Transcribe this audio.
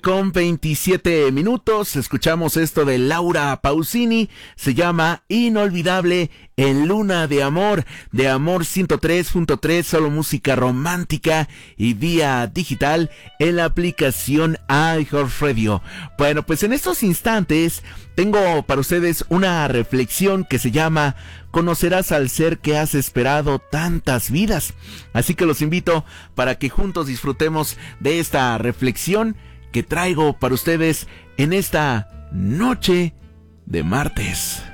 Con 27 minutos, escuchamos esto de Laura Pausini, se llama Inolvidable en Luna de Amor 103.3, solo música romántica y vía digital en la aplicación iHeartRadio. Bueno, pues en estos instantes tengo para ustedes una reflexión que se llama Conocerás al ser que has esperado tantas vidas. Así que los invito para que juntos disfrutemos de esta reflexión que traigo para ustedes en esta noche de martes.